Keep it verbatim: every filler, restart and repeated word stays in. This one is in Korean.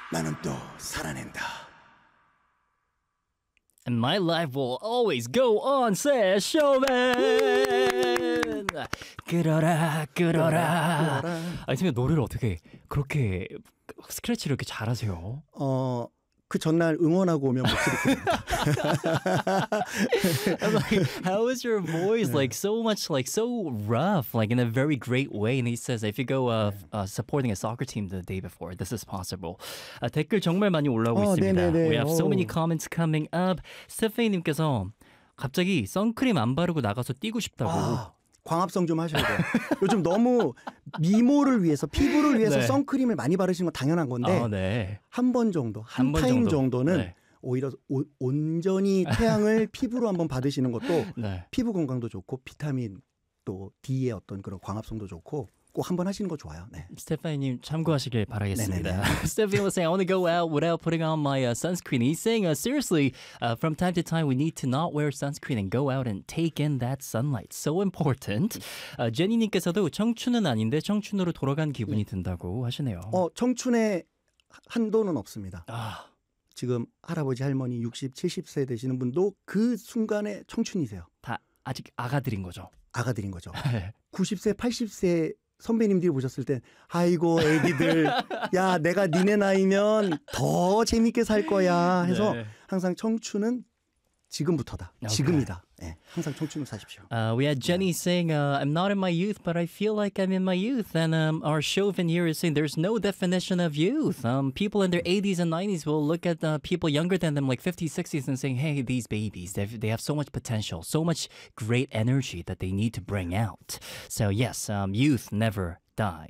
나는 또 살아낸다. And my life will always go on, says Chauvin. 끌어라, 끌어라. 아니, 선생님 노래를 어떻게 그렇게 스크래치를 이렇게 잘하세요? 어, 그 전날 응원하고 오면 목소리 큽니다. I'm like, how is your voice like so much like so rough, like in a very great way? And he says, if you go uh, uh, supporting a soccer team the day before, this is possible. 아, 댓글 정말 많이 올라오고 어, 있습니다. 네네네. We have so 오. many comments coming up. 스테파니님께서 갑자기 선크림 안 바르고 나가서 뛰고 싶다고. 아, 광합성 좀 하셔야 돼요. 요즘 너무 미모를 위해서, 피부를 위해서 네. 선크림을 많이 바르시는 건 당연한 건데 아, 네. 한 번 정도, 한, 한번 타임 정도. 정도는 네. 오히려 오, 온전히 태양을 피부로 한번 받으시는 것도 네. 피부 건강도 좋고 비타민 또 D의 어떤 그런 광합성도 좋고 꼭 한번 하시는 거 좋아요. 네. 스테파니님 참고하시길 바라겠습니다. 네네네. Stephanie was saying, I want to go out without putting on my uh, sunscreen. He's saying, uh, seriously, uh, from time to time, we need to not wear sunscreen and go out and take in that sunlight. So important. Uh, 제니님께서도 청춘은 아닌데 청춘으로 돌아간 기분이 든다고 하시네요. 어, 청춘의 한도는 없습니다. 아, 지금 할아버지 할머니 육십, 칠십 세 되시는 분도 그 순간에 청춘이세요. 다 아직 아가들인 거죠. 아가들인 거죠. 구십 세, 팔십 세 선배님들이 보셨을 때 아이고 애기들 야 내가 니네 나이면 더 재밌게 살 거야 해서 네. 항상 청춘은 지금부터다. Okay. 지금이다. 네, 항상 청춘을 사십시오. Uh, we had Jenny saying, uh, I'm not in my youth, but I feel like I'm in my youth. And um, our Chauvin here is saying there's no definition of youth. Um, people in their eighties and nineties will look at uh, people younger than them, like fifties, sixties, and saying, hey, these babies, they've, they have so much potential, so much great energy that they need to bring out. So yes, um, youth never dies.